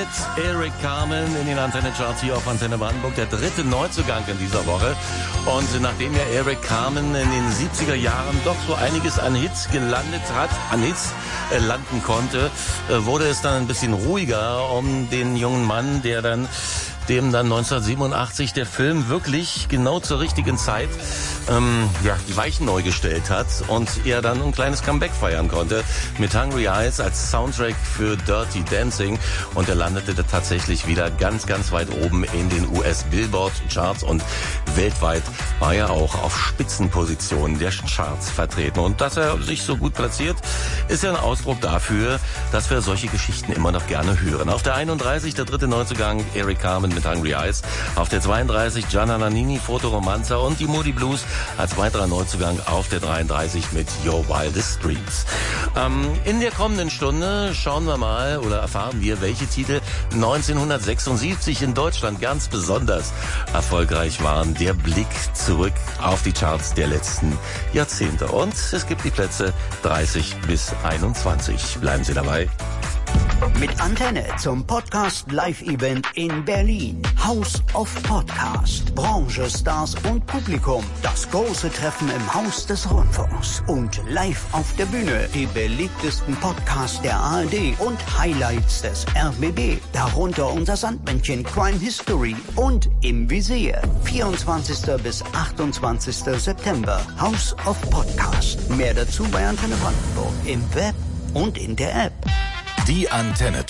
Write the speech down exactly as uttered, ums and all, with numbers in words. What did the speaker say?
Zeit. Eric Carmen in den Antenne-Charts hier auf Antenne Brandenburg. Der dritte Neuzugang in dieser Woche. Und nachdem ja Eric Carmen in den siebziger Jahren doch so einiges an Hits gelandet hat, an Hits äh, landen konnte, äh, wurde es dann ein bisschen ruhiger um den jungen Mann, der dann dem dann neunzehnhundertsiebenundachtzig der Film wirklich genau zur richtigen Zeit ähm, ja, die Weichen neu gestellt hat und er dann ein kleines Comeback feiern konnte mit Hungry Eyes als Soundtrack für Dirty Dancing, und er landete da tatsächlich wieder ganz, ganz weit oben in den U S Billboard Charts, und weltweit war er auch auf Spitzenpositionen der Charts vertreten. Und dass er sich so gut platziert, ist ja ein Ausdruck dafür, dass wir solche Geschichten immer noch gerne hören. Auf der einunddreißig der dritte Neuzugang Eric Carmen mit Hungry Eyes. Auf der zweiunddreißig Gianna Nannini, Fotoromanza, und die Moody Blues als weiterer Neuzugang auf der dreiunddreißig mit Your Wildest Dreams. Ähm, in der kommenden Stunde schauen wir mal oder erfahren wir, welche Titel neunzehnhundertsechsundsiebzig in Deutschland ganz besonders erfolgreich waren. Der Blick zurück auf die Charts der letzten Jahrzehnte. Und es gibt die Plätze dreißig bis einundzwanzig. Bleiben Sie dabei. Mit Antenne zum Podcast Live-Event in Berlin. House of Podcast. Branche, Stars und Publikum. Das große Treffen im Haus des Rundfunks. Und live auf der Bühne die beliebtesten Podcasts der A R D und Highlights des R B B. Darunter unser Sandmännchen Crime History und Im Visier. vierundzwanzigster bis achtundzwanzigster September. House of Podcast. Mehr dazu bei Antenne Brandenburg im Web und in der App. Die Antenne